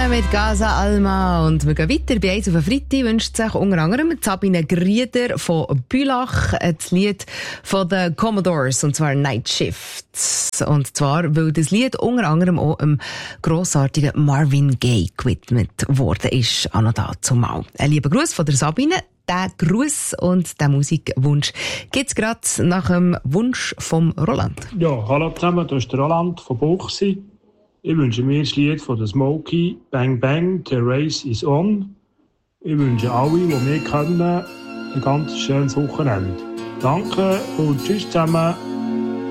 mit Gaza Alma. Und wir gehen weiter. Bei «Eins auf den Freitag» wünscht sich unter anderem Sabine Grieder von Bülach das Lied von den Commodores, und zwar «Night Shift». Und zwar, weil das Lied unter anderem auch einem grossartigen Marvin Gaye gewidmet worden ist. Auch noch dazu mal. Ein lieber Gruß von der Sabine. Den Gruß und den Musikwunsch gibt's gerade nach dem Wunsch vom Roland. Ja, hallo zusammen, das ist der Roland von Buchsi. Ich wünsche mir das Lied von der Smokey, «Bang Bang, the race is on». Ich wünsche alle, die wir kennen, ein ganz schönes Wochenende. Danke und tschüss zusammen.